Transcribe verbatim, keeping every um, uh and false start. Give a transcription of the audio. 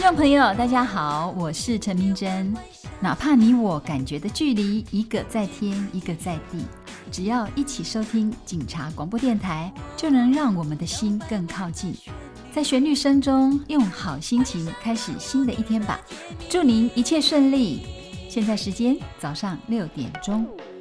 众朋友大家好，我是陈明真。哪怕你我感觉的距离一个在天一个在地，只要一起收听警察广播电台，就能让我们的心更靠近。在旋律声中，用好心情开始新的一天吧。祝您一切顺利。现在时间早上六点钟。